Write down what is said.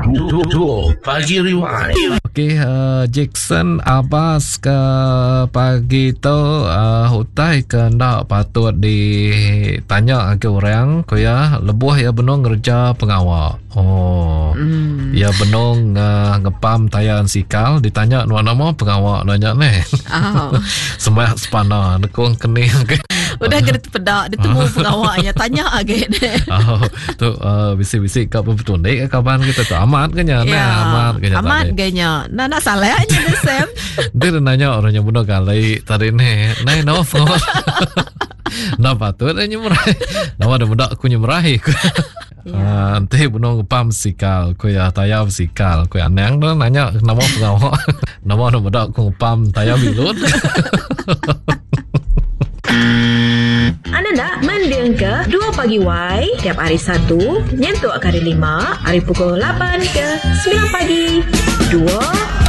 Dua Pagi Rewind. Okey, Jackson Abbas ke pagi tu hutai ke nak patut ditanya ke orang ko ya lebuh ya benong ngerja pengawal. Ya benong ngepam tayan sikal ditanya nama pengawal nanya ni. Sembah sepana nekong kene ke. Udah kena pedak ditemu pengawalnya tanya agak ni. Tu bisik-bisik kat betul ni kapan kita tu amat ke nya amat ganya nak salahnya ni Sam. Dia nanya orangnya bunuh kali tadi ni nai no nak patut dia nyemrai nama ada budak aku nyemrai nanti bunuh ngepam sikal ku ya tayar sikal ku anang tu nanya nama pengawal nama ada budak aku ngepam tayar bilut. Anda nak mendengar ke 2 Pagi Y tiap hari Sabtu nyentuh hari 5 hari pukul 8 ke 9 pagi 2